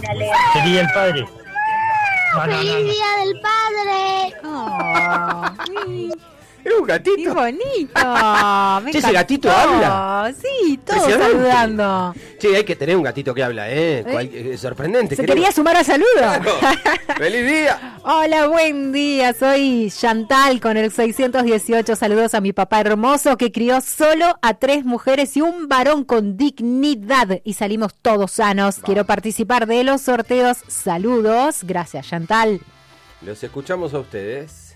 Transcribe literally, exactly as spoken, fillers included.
¿Qué día del padre? No, no, ¡Feliz no, no. día del padre! Oh, Es un qué gatito. bonito. Me Che, ese encantó. gatito habla. Sí, todos Impresionante. saludando. Che, hay que tener un gatito que habla, ¿eh? Cual- es sorprendente. Se creo. quería sumar a saludo. Claro. ¡Feliz día! Hola, buen día. Soy Chantal con el seiscientos dieciocho. Saludos a mi papá hermoso que crió solo a tres mujeres y un varón con dignidad. Y salimos todos sanos. Vamos. Quiero participar de los sorteos. Saludos. Gracias, Chantal. Los escuchamos a ustedes.